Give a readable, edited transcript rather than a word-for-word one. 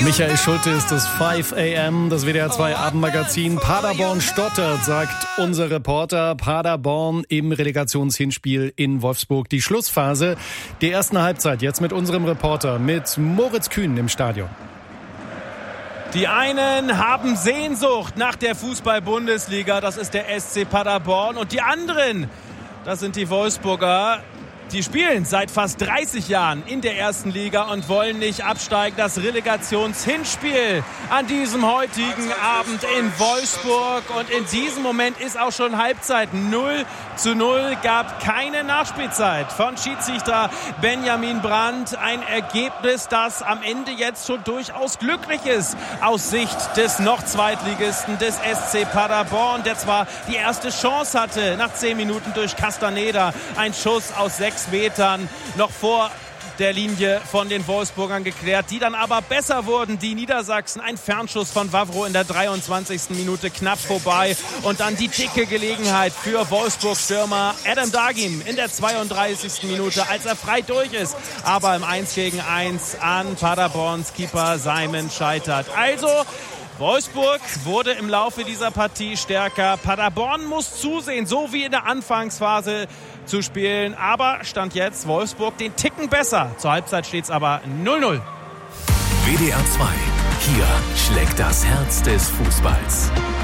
Michael Schulte ist das 5 AM, das WDR 2 Abendmagazin. Paderborn stottert, sagt unser Reporter. Paderborn im Relegationshinspiel in Wolfsburg. Die Schlussphase der ersten Halbzeit jetzt mit unserem Reporter, mit Moritz Kühn im Stadion. Die einen haben Sehnsucht nach der Fußball-Bundesliga, das ist der SC Paderborn. Und die anderen, das sind die Wolfsburger. Die spielen seit fast 30 Jahren in der ersten Liga und wollen nicht absteigen. Das Relegationshinspiel an diesem heutigen Abend in Wolfsburg. Und in diesem Moment ist auch schon Halbzeit. 0:0, gab keine Nachspielzeit von Schiedsrichter Benjamin Brandt. Ein Ergebnis, das am Ende jetzt schon durchaus glücklich ist aus Sicht des noch Zweitligisten des SC Paderborn, der zwar die erste Chance hatte nach 10 Minuten durch Castaneda. Ein Schuss aus 6 Metern noch vor der Linie von den Wolfsburgern geklärt, die dann aber besser wurden, die Niedersachsen. Ein Fernschuss von Wawro in der 23. Minute knapp vorbei und dann die dicke Gelegenheit für Wolfsburg-Stürmer Adam Dagim in der 32. Minute, als er frei durch ist, aber im 1-gegen-1 an Paderborns Keeper Simon scheitert. Also Wolfsburg wurde im Laufe dieser Partie stärker. Paderborn muss zusehen, so wie in der Anfangsphase zu spielen. Aber Stand jetzt Wolfsburg den Ticken besser. Zur Halbzeit steht es aber 0:0. WDR 2. Hier schlägt das Herz des Fußballs.